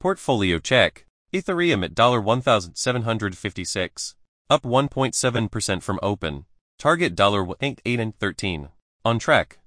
Portfolio check. Ethereum at $1,756. Up 1.7% from open. Target $1.813. On track.